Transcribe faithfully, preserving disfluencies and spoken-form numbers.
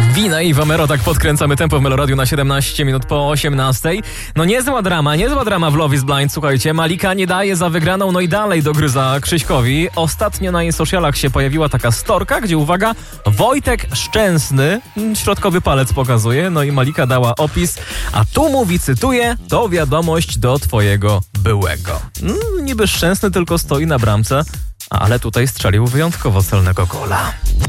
Wina i Wamero, tak podkręcamy tempo w Meloradiu na siedemnaście minut po osiemnastej. No niezła drama, niezła drama w Love is Blind, słuchajcie. Malika nie daje za wygraną, no i dalej dogryza Krzyśkowi. Ostatnio na jej socialach się pojawiła taka storka, gdzie, uwaga, Wojtek Szczęsny, środkowy palec pokazuje, no i Malika dała opis, a tu mówi, cytuję, to wiadomość do twojego byłego. Mm, niby Szczęsny tylko stoi na bramce, ale tutaj strzelił wyjątkowo celnego gola.